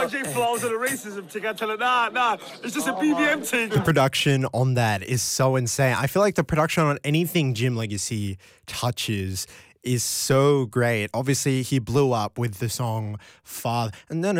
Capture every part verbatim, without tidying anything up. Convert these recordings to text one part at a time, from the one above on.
R J flows and the racism thing. I tell her, nah, nah, it's just a B B M thing. The production on that is so insane. I feel like the production on anything Jim Legacy touches is so great. Obviously, he blew up with the song Father.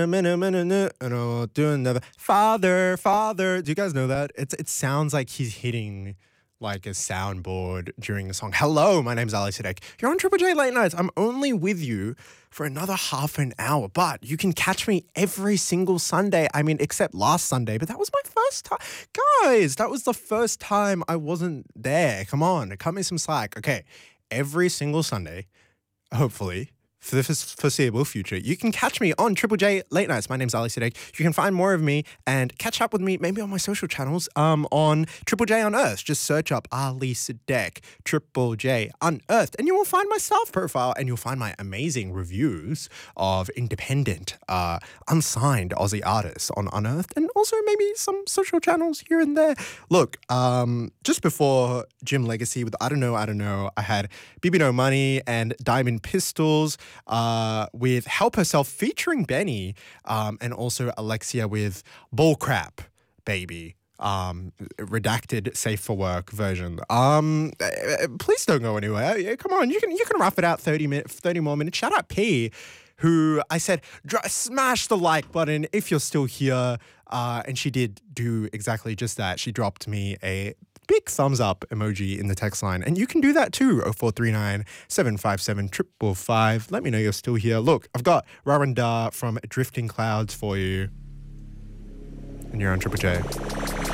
Father, Father. Do you guys know that? It's, it sounds like he's hitting like a soundboard during the song. Hello, my name's Ali Sidek. You're on Triple J Late Nights. I'm only with you for another half an hour, but you can catch me every single Sunday. I mean, except last Sunday, but that was my first time. Guys, that was the first time I wasn't there. Come on, cut me some slack. Okay, every single Sunday, hopefully, for the foreseeable future, you can catch me on Triple J Late Nights. My name's Ali Sidek. You can find more of me and catch up with me maybe on my social channels um, on Triple J Unearthed. Just search up Ali Sidek, Triple J Unearthed, and you will find my self profile and you'll find my amazing reviews of independent, uh, unsigned Aussie artists on Unearthed, and also maybe some social channels here and there. Look, um, just before Jim Legacy with I Don't Know, I Don't Know, I had B B No Money and Diamond Pistols uh, with Help Herself featuring Benny, um, and also Alexia with Bullcrap Baby. Um, redacted safe for work version. Um, please don't go anywhere. Yeah, come on, you can you can rough it out thirty minutes, thirty more minutes. Shout out P, who I said dr- smash the like button if you're still here, uh, and she did do exactly just that. She dropped me a big thumbs up emoji in the text line, and you can do that too. oh four three nine, seven five seven, five five five. Let me know you're still here. Look, I've got Raranda from Drifting Clouds for you, and you're on Triple J.